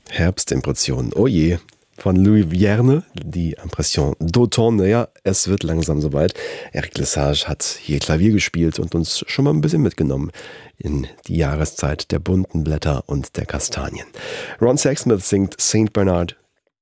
Herbstimpression, oh je, von Louis Vierne, die Impression d'Automne. Ja, es wird langsam soweit. Eric Lesage hat hier Klavier gespielt und uns schon mal ein bisschen mitgenommen in die Jahreszeit der bunten Blätter und der Kastanien. Ron Sexsmith singt Saint Bernard